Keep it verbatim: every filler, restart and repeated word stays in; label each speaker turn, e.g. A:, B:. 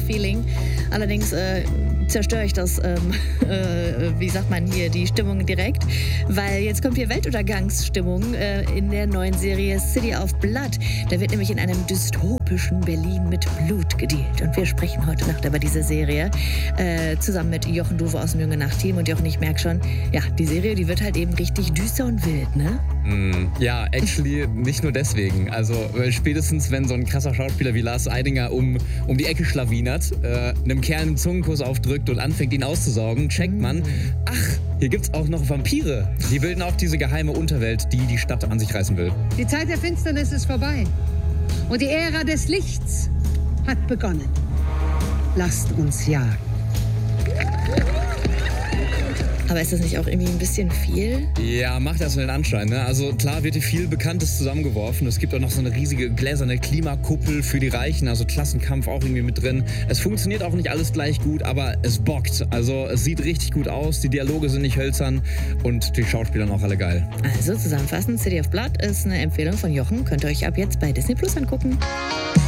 A: Feeling. Allerdings äh, zerstöre ich das, ähm, äh, wie sagt man hier, die Stimmung direkt, weil jetzt kommt hier Weltuntergangsstimmung äh, in der neuen Serie City of Blood. Da wird nämlich in einem dystopischen Berlin mit Blut gedealt. Und wir sprechen heute Nacht über diese Serie äh, zusammen mit Jochen Duwe aus dem Junge Nacht-Team. Und Jochen, ich merke schon, ja, die Serie, die wird halt eben richtig düster und wild, ne?
B: Mm, ja, actually nicht nur deswegen. Also äh, spätestens, wenn so ein krasser Schauspieler wie Lars Eidinger um, um die Ecke schlawinert, äh, einem Kerl einen Zungenkuss aufdrückt und anfängt, ihn auszusaugen, checkt man, ach, hier gibt's auch noch Vampire. Die bilden auch diese geheime Unterwelt, die die Stadt an sich reißen will.
C: Die Zeit der Finsternis ist vorbei. Und die Ära des Lichts hat begonnen. Lasst uns jagen.
A: Aber ist das nicht auch irgendwie ein bisschen viel?
B: Ja, macht erstmal den Anschein, ne? Also klar wird hier viel Bekanntes zusammengeworfen. Es gibt auch noch so eine riesige gläserne Klimakuppel für die Reichen, also Klassenkampf auch irgendwie mit drin. Es funktioniert auch nicht alles gleich gut, aber es bockt. Also es sieht richtig gut aus, die Dialoge sind nicht hölzern und die Schauspieler auch alle geil.
A: Also zusammenfassend, City of Blood ist eine Empfehlung von Jochen. Könnt ihr euch ab jetzt bei Disney Plus angucken.